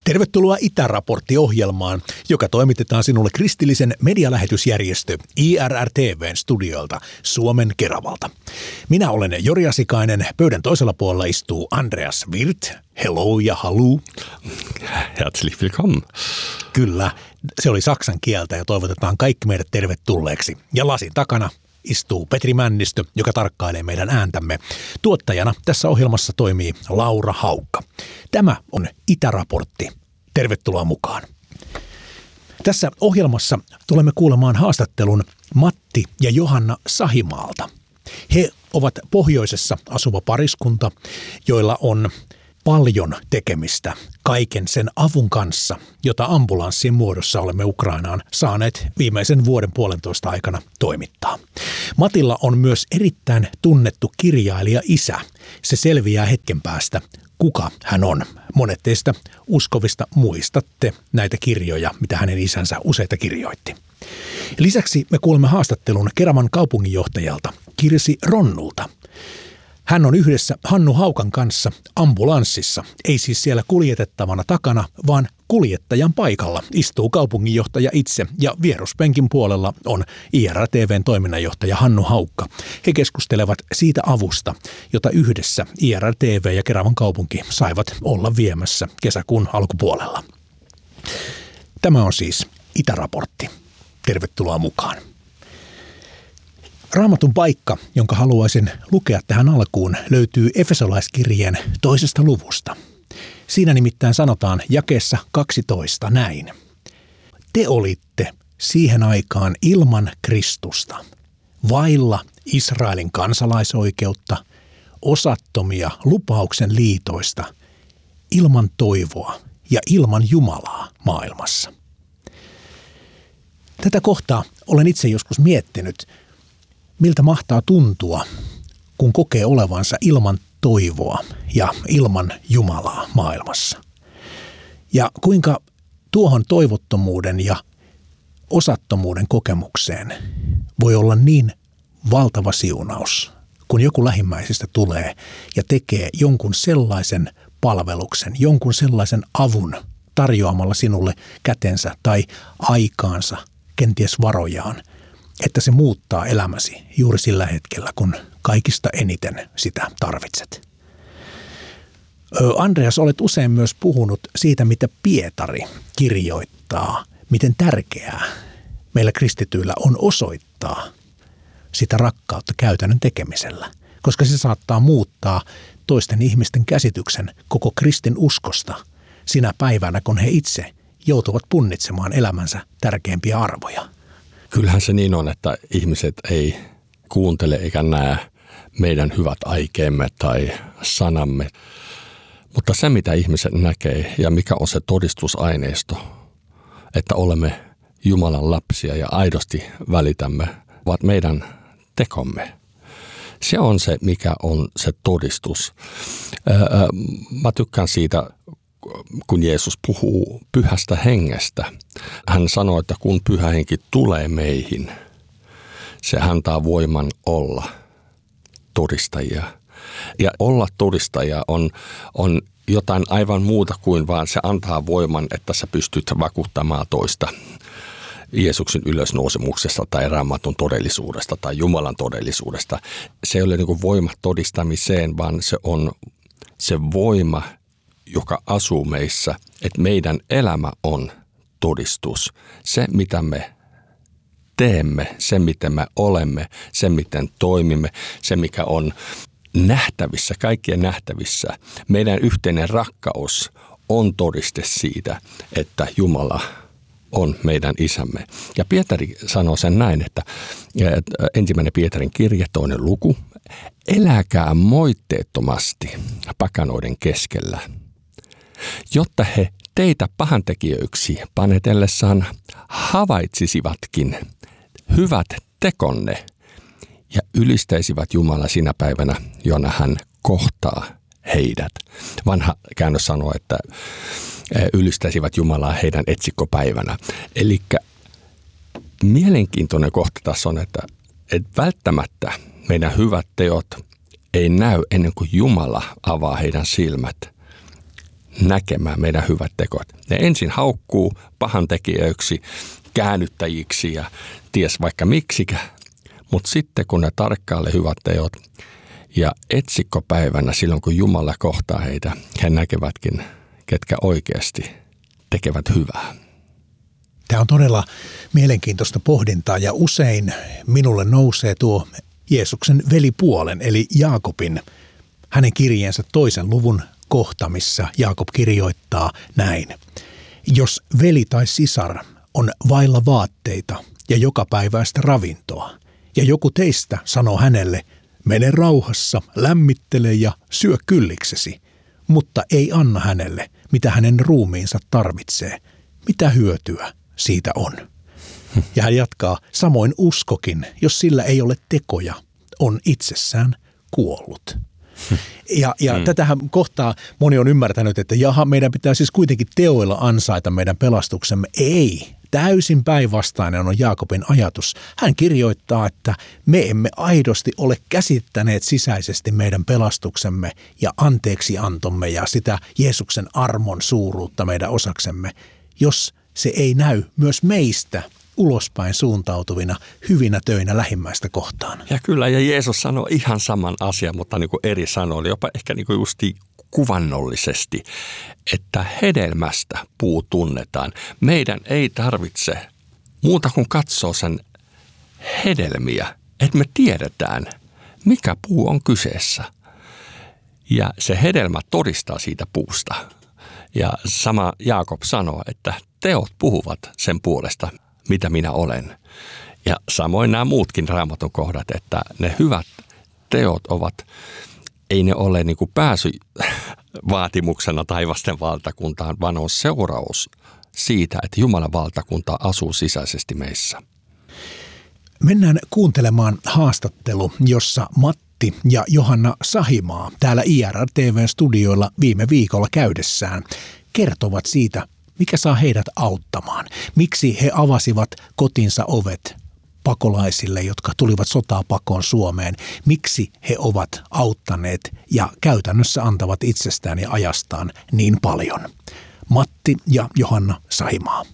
Tervetuloa Itäraportti-ohjelmaan, joka toimitetaan sinulle kristillisen medialähetysjärjestö IRR-TV:n studioilta Suomen Keravalta. Minä olen Jori Asikainen, pöydän toisella puolella istuu Andreas Wirth. Hello ja haluu. Herzlich willkommen. Kyllä, se oli saksan kieltä ja toivotetaan kaikki meidät tervetulleeksi. Ja lasin takana istuu Petri Männistö, joka tarkkailee meidän ääntämme. Tuottajana tässä ohjelmassa toimii Laura Haukka. Tämä on Itäraportti. Tervetuloa mukaan. Tässä ohjelmassa tulemme kuulemaan haastattelun Matti ja Johanna Sahimaalta. He ovat pohjoisessa asuva pariskunta, joilla on paljon tekemistä kaiken sen avun kanssa, jota ambulanssien muodossa olemme Ukrainaan saaneet viimeisen vuoden puolentoista aikana toimittaa. Matilla on myös erittäin tunnettu kirjailija-isä. Se selviää hetken päästä, kuka hän on. Monet teistä uskovista muistatte näitä kirjoja, mitä hänen isänsä useita kirjoitti. Lisäksi me kuulemme haastattelun Keravan kaupunginjohtajalta Kirsi Ronnulta. Hän on yhdessä Hannu Haukan kanssa ambulanssissa, ei siis siellä kuljetettavana takana, vaan kuljettajan paikalla istuu kaupunginjohtaja itse ja vieruspenkin puolella on IRR-TV:n toiminnanjohtaja Hannu Haukka. He keskustelevat siitä avusta, jota yhdessä IRR-TV ja Keravan kaupunki saivat olla viemässä kesäkuun alkupuolella. Tämä on siis Itäraportti. Tervetuloa mukaan. Raamatun paikka, jonka haluaisin lukea tähän alkuun, löytyy Efesolaiskirjeen 2. luvusta. Siinä nimittäin sanotaan jakeessa 12 näin. Te olitte siihen aikaan ilman Kristusta, vailla Israelin kansalaisoikeutta, osattomia lupauksen liitoista, ilman toivoa ja ilman Jumalaa maailmassa. Tätä kohtaa olen itse joskus miettinyt, miltä mahtaa tuntua, kun kokee olevansa ilman toivoa ja ilman Jumalaa maailmassa. Ja kuinka tuohon toivottomuuden ja osattomuuden kokemukseen voi olla niin valtava siunaus, kun joku lähimmäisistä tulee ja tekee jonkun sellaisen palveluksen, jonkun sellaisen avun tarjoamalla sinulle kätensä tai aikaansa, kenties varojaan, että se muuttaa elämäsi juuri sillä hetkellä, kun kaikista eniten sitä tarvitset. Andreas, olet usein myös puhunut siitä, mitä Pietari kirjoittaa, miten tärkeää meillä kristityillä on osoittaa sitä rakkautta käytännön tekemisellä, koska se saattaa muuttaa toisten ihmisten käsityksen koko kristin uskosta sinä päivänä, kun he itse joutuvat punnitsemaan elämänsä tärkeimpiä arvoja. Kyllähän se niin on, että ihmiset ei kuuntele eikä näe meidän hyvät aikeemme tai sanamme. Mutta se, mitä ihmiset näkee ja mikä on se todistusaineisto, että olemme Jumalan lapsia ja aidosti välitämme, ovat meidän tekomme. Se on se, mikä on se todistus. Mä tykkään siitä, kun Jeesus puhuu pyhästä hengestä. Hän sanoo, että kun pyhä henki tulee meihin, se antaa voiman olla todistajia. Ja olla todistajia on jotain aivan muuta kuin vaan se antaa voiman, että sä pystyt vakuuttamaan toista Jeesuksen ylösnousemuksesta tai Raamatun todellisuudesta tai Jumalan todellisuudesta. Se ei ole niin kuin voima todistamiseen, vaan se on se voima, joka asuu meissä, että meidän elämä on todistus. Se, mitä me teemme, se, miten me olemme, se, miten toimimme, se, mikä on nähtävissä, kaikkien nähtävissä. Meidän yhteinen rakkaus on todiste siitä, että Jumala on meidän isämme. Ja Pietari sanoo sen näin, että 1. Pietarin kirje, 2. luku, eläkää moitteettomasti pakanoiden keskellä, jotta he teitä pahantekijöiksi panetellessaan havaitsisivatkin hyvät tekonne ja ylistäisivät Jumala sinä päivänä, jona hän kohtaa heidät. Vanha käännös sanoo, että ylistäisivät Jumalaa heidän etsikkopäivänä. Eli mielenkiintoinen kohta tässä on, että välttämättä meidän hyvät teot ei näy ennen kuin Jumala avaa heidän silmät näkemään meidän hyvät tekot. Ne ensin haukkuu pahantekijöiksi, käännyttäjiksi ja ties vaikka miksikä, mutta sitten kun ne tarkkailee hyvät teot ja etsikkopäivänä silloin kun Jumala kohtaa heitä, he näkevätkin, ketkä oikeasti tekevät hyvää. Tämä on todella mielenkiintoista pohdintaa ja usein minulle nousee tuo Jeesuksen velipuolen eli Jaakobin, hänen kirjeensä 2. luvun kohta, missä Jaakob kirjoittaa näin. Jos veli tai sisar on vailla vaatteita ja jokapäiväistä ravintoa, ja joku teistä sanoo hänelle, mene rauhassa, lämmittele ja syö kylliksesi, mutta ei anna hänelle, mitä hänen ruumiinsa tarvitsee, mitä hyötyä siitä on. Ja hän jatkaa, samoin uskokin, jos sillä ei ole tekoja, on itsessään kuollut. Ja tätähän kohtaa moni on ymmärtänyt, että jaha, meidän pitää siis kuitenkin teoilla ansaita meidän pelastuksemme. Ei, täysin päinvastainen on Jaakobin ajatus. Hän kirjoittaa, että me emme aidosti ole käsittäneet sisäisesti meidän pelastuksemme ja anteeksiantomme ja sitä Jeesuksen armon suuruutta meidän osaksemme, jos se ei näy myös meistä ulospäin suuntautuvina hyvinä töinä lähimmäistä kohtaan. Ja kyllä, ja Jeesus sanoi ihan saman asian, mutta niin kuin eri sanoilla, jopa ehkä niin kuin justi kuvannollisesti, että hedelmästä puu tunnetaan. Meidän ei tarvitse muuta kuin katsoa sen hedelmiä, että me tiedetään, mikä puu on kyseessä. Ja se hedelmä todistaa siitä puusta. Ja sama Jaakob sanoo, että teot puhuvat sen puolesta, mitä minä olen. Ja samoin nämä muutkin Raamatun kohdat, että ne hyvät teot ovat, ei ne ole niin kuin pääsy vaatimuksena taivasten valtakuntaan, vaan on seuraus siitä, että Jumalan valtakunta asuu sisäisesti meissä. Mennään kuuntelemaan haastattelu, jossa Matti ja Johanna Sahimaa täällä IRR-TV-studioilla viime viikolla käydessään kertovat siitä, mikä saa heidät auttamaan. Miksi he avasivat kotinsa ovet pakolaisille, jotka tulivat sotaa pakoon Suomeen. Miksi he ovat auttaneet ja käytännössä antavat itsestään ja ajastaan niin paljon. Matti ja Johanna Sahimaa.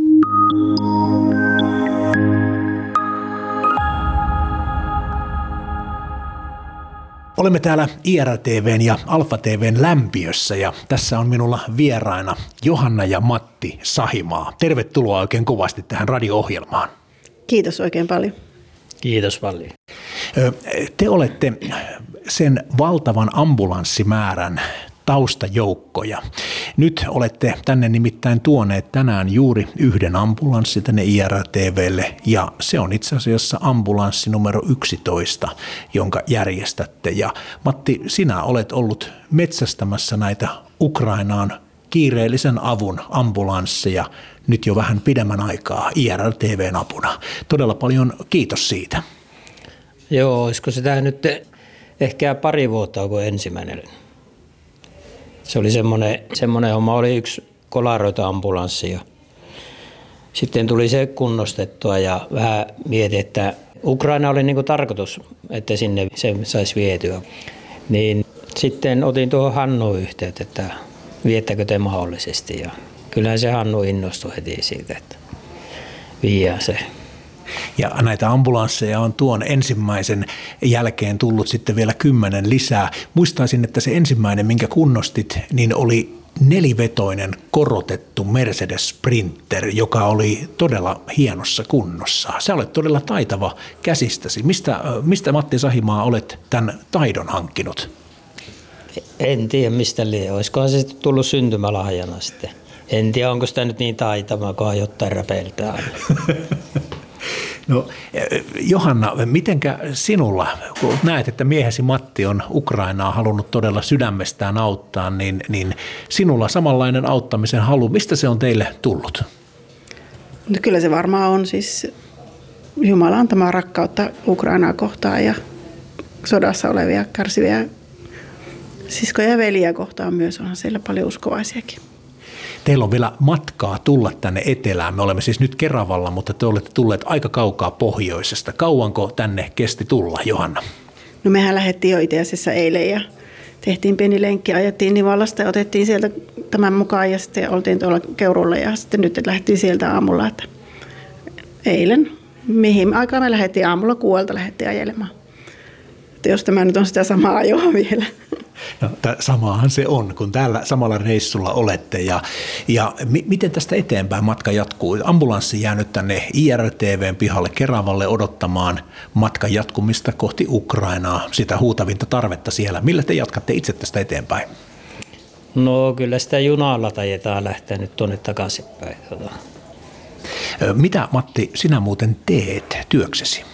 Olemme täällä IRL-TV:n ja Alfa-TV:n lämpiössä ja tässä on minulla vieraina Johanna ja Matti Sahimaa. Tervetuloa oikein kovasti tähän radio-ohjelmaan. Kiitos oikein paljon. Kiitos paljon. Te olette sen valtavan ambulanssimäärän taustajoukkoja. Nyt olette tänne nimittäin tuoneet tänään juuri yhden ambulanssi tänne IRL-TV:lle ja se on itse asiassa ambulanssi numero 11, jonka järjestätte. Ja Matti, sinä olet ollut metsästämässä näitä Ukrainaan kiireellisen avun ambulansseja nyt jo vähän pidemmän aikaa IRL-TV:n apuna. Todella paljon kiitos siitä. Joo, olisiko sitä nyt ehkä pari vuotta kuin ensimmäinen. Se oli semmoinen homma, oli yksi Kolaroita-ambulanssi ja sitten tuli se kunnostettua ja vähän mietin, että Ukraina oli niin kuin tarkoitus, että sinne se saisi vietyä. Niin sitten otin tuohon Hannuun yhteyttä, että viettäkö te mahdollisesti ja kyllähän se Hannu innostui heti siitä, että viiää se. Ja näitä ambulansseja on tuon ensimmäisen jälkeen tullut sitten vielä 10 lisää. Muistaisin, että se ensimmäinen, minkä kunnostit, niin oli 4-vetoinen korotettu Mercedes Sprinter, joka oli todella hienossa kunnossa. Sä olet todella taitava käsistäsi. Mistä Matti Sahimaa olet tämän taidon hankkinut? En tiedä mistä liian. Olisikohan se tullut syntymälahjana sitten. En tiedä, onko sitä nyt niin taitavaa, kun jotain räpeiltää aina. No, Johanna, mitenkä sinulla, kun näet, että miehesi Matti on Ukrainaa halunnut todella sydämestään auttaa, niin sinulla samanlainen auttamisen halu, mistä se on teille tullut? No kyllä se varmaan on siis Jumalan antamaa rakkautta Ukrainaa kohtaan ja sodassa olevia kärsiviä siskoja ja veliä kohtaan myös, onhan siellä paljon uskovaisiakin. Teillä on vielä matkaa tulla tänne etelään. Me olemme siis nyt Keravalla, mutta te olette tulleet aika kaukaa pohjoisesta. Kauanko tänne kesti tulla, Johanna? No mehän lähdettiin jo itse asiassa eilen ja tehtiin pieni lenkki, ajettiin Nivalasta ja otettiin sieltä tämän mukaan ja sitten oltiin tuolla Keurulla ja sitten nyt lähdettiin sieltä aamulla, että eilen, mihin aikaan me lähdettiin aamulla 6 lähdettiin ajelemaan. Että jos tämä nyt on sitä samaa ajoa vielä. No, samaahan se on, kun täällä samalla reissulla olette. Ja miten tästä eteenpäin matka jatkuu? Ambulanssi jäänyt tänne IRTV:n pihalle Keravalle odottamaan matkan jatkumista kohti Ukrainaa, sitä huutavinta tarvetta siellä. Millä te jatkatte itse tästä eteenpäin? No kyllä sitä junalla tajetaan lähteä nyt tuonne takaisinpäin. Mitä Matti sinä muuten teet työksesi?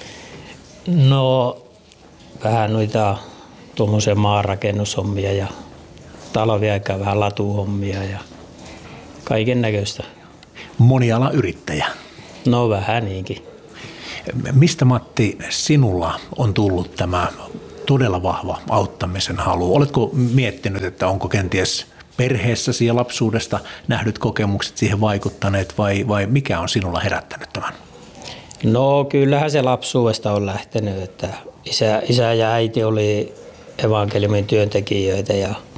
No vähän noita tuommoisia maanrakennushommia ja talviaikaa vähän latuhommia ja kaiken näköistä. Monialayrittäjä. No vähän niinkin. Mistä Matti sinulla on tullut tämä todella vahva auttamisen halu? Oletko miettinyt, että onko kenties perheessäsi ja lapsuudesta nähdyt kokemukset siihen vaikuttaneet vai mikä on sinulla herättänyt tämän? No kyllähän se lapsuudesta on lähtenyt, että isä ja äiti oli evankeliumin työntekijöitä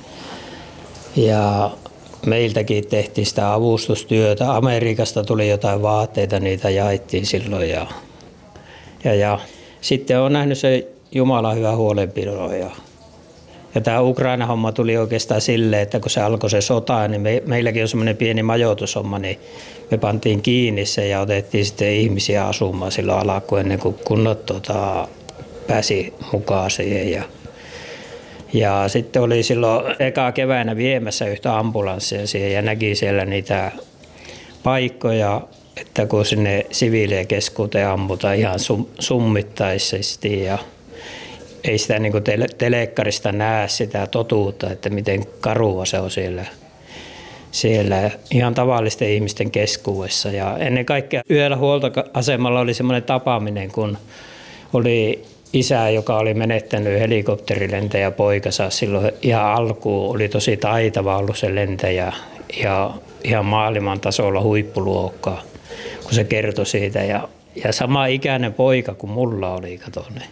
ja meiltäkin tehtiin sitä avustustyötä. Amerikasta tuli jotain vaatteita, niitä jaettiin silloin ja sitten on nähnyt se Jumalan hyvä huolenpidon ja tämä Ukraina-homma tuli oikeastaan silleen, että kun se alkoi se sota, niin meilläkin on semmoinen pieni majoitushomma, niin me pantiin kiinni se ja otettiin sitten ihmisiä asumaan silloin alkuun ennen kuin kunnat pääsi mukaan siihen. Ja sitten oli silloin eka keväänä viemässä yhtä ambulanssia siihen ja näki siellä niitä paikkoja, että kun sinne siviilien keskuuteen ammutaan ihan summittaisesti ja ei sitä niin kuin telekkarista näe sitä totuutta, että miten karua se on siellä ihan tavallisten ihmisten keskuudessa. Ja ennen kaikkea yöllä huoltoasemalla oli semmoinen tapaaminen, kun oli isä, joka oli menettänyt helikopterilentäjä poikansa silloin ihan alkuun. Oli tosi taitava ollut se lentäjä ja ihan maailman tasolla huippuluokkaa, kun se kertoi siitä. Ja sama ikäinen poika kuin mulla oli, kato ne.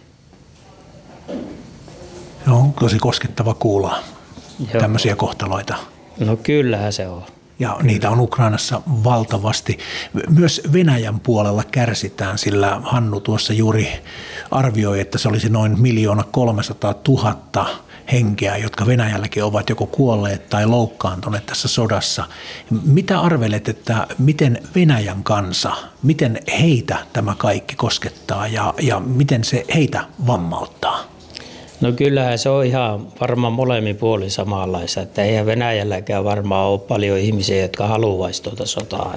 On tosi koskettava kuulla tämmöisiä kohtaloita. No kyllähän se on. Ja niitä on Ukrainassa valtavasti. Myös Venäjän puolella kärsitään, sillä Hannu tuossa juuri arvioi, että se olisi noin 1 300 000 henkeä, jotka Venäjälläkin ovat joko kuolleet tai loukkaantuneet tässä sodassa. Mitä arvelet, että miten Venäjän kansa, miten heitä tämä kaikki koskettaa ja miten se heitä vammauttaa? No kyllähän se on ihan varmaan molemmin puolin samanlaista, että eihän Venäjälläkään varmaan ole paljon ihmisiä, jotka haluaisi tuota sotaa,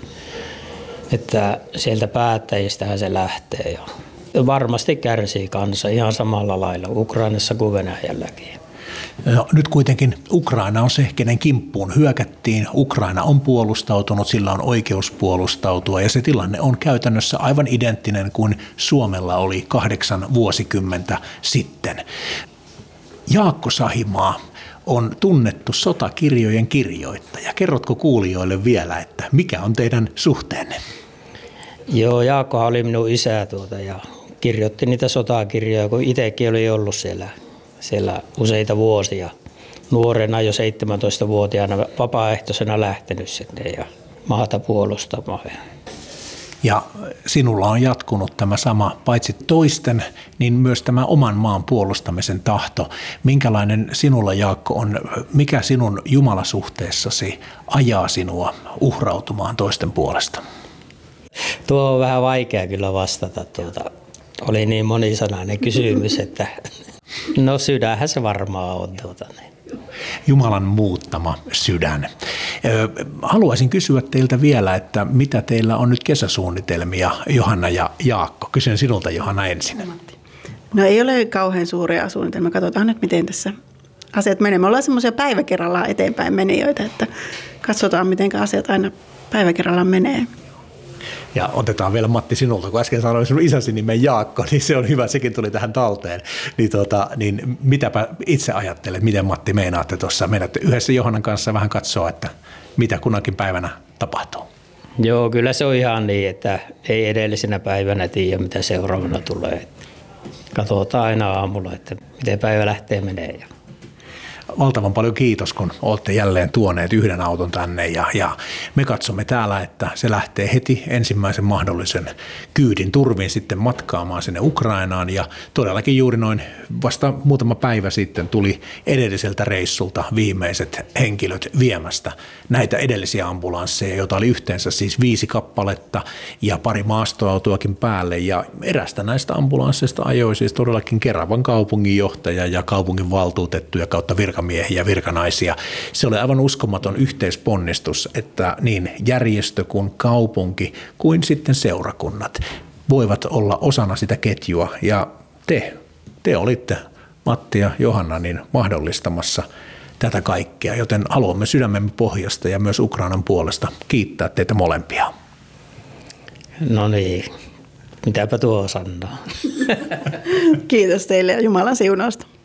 että sieltä päättäjistähän se lähtee ja varmasti kärsii kansa ihan samalla lailla Ukrainassa kuin Venäjälläkin. No, nyt kuitenkin Ukraina on se, kenen kimppuun hyökättiin. Ukraina on puolustautunut, sillä on oikeus puolustautua ja se tilanne on käytännössä aivan identtinen kuin Suomella oli 8 vuosikymmentä sitten. Jaakko Sahimaa on tunnettu sotakirjojen kirjoittaja. Kerrotko kuulijoille vielä, että mikä on teidän suhteenne? Joo, Jaakkohan oli minun isä ja kirjoitti niitä sotakirjoja, kun itsekin oli ollut siellä useita vuosia. Nuorena jo 17-vuotiaana vapaaehtoisena lähtenyt sinne ja maata puolustamaan. Ja sinulla on jatkunut tämä sama, paitsi toisten, niin myös tämä oman maan puolustamisen tahto. Minkälainen sinulla, Jaakko, on, mikä sinun jumalasuhteessasi ajaa sinua uhrautumaan toisten puolesta? Tuo on vähän vaikea kyllä vastata. Oli niin monisanainen kysymys, että no sydänhän se varmaan on. Jumalan muuttama sydän. Haluaisin kysyä teiltä vielä, että mitä teillä on nyt kesäsuunnitelmia, Johanna ja Jaakko? Kysyn sinulta, Johanna, ensin. No ei ole kauhean suuria suunnitelmia. Katsotaan nyt, miten tässä asiat menee. Me ollaan semmoisia päivä kerrallaan eteenpäin menijöitä, että katsotaan, miten asiat aina päivä kerrallaan menee. Ja otetaan vielä Matti sinulta, kun äsken sanoin sinun isäsi nimen Jaakko, niin se on hyvä, sekin tuli tähän talteen. Niin mitäpä itse ajattelet, miten Matti meinaatte tuossa? Menette yhdessä Johannan kanssa vähän katsoa, että mitä kunnakin päivänä tapahtuu. Joo, kyllä se on ihan niin, että ei edellisenä päivänä tiedä, mitä seuraavana tulee. Katsotaan aina aamulla, että miten päivä lähtee menee. valtavan paljon kiitos, kun olette jälleen tuoneet yhden auton tänne ja me katsomme täällä, että se lähtee heti ensimmäisen mahdollisen kyydin turvin sitten matkaamaan sinne Ukrainaan ja todellakin juuri noin vasta muutama päivä sitten tuli edelliseltä reissulta viimeiset henkilöt viemästä näitä edellisiä ambulansseja, joita oli yhteensä siis 5 kappaletta ja pari maastoautoakin päälle ja erästä näistä ambulansseista ajoi siis todellakin Keravan kaupunginjohtaja ja kaupungin valtuutettuja kautta virkamiehiä ja virkanaisia. Se oli aivan uskomaton yhteisponnistus, että niin järjestö kuin kaupunki kuin sitten seurakunnat voivat olla osana sitä ketjua ja te olitte Matti ja Johanna niin mahdollistamassa tätä kaikkea, joten haluamme sydämemme pohjasta ja myös Ukrainan puolesta kiittää teitä molempia. No niin, mitäpä tuo sanoo. Kiitos teille ja Jumalan siunausta.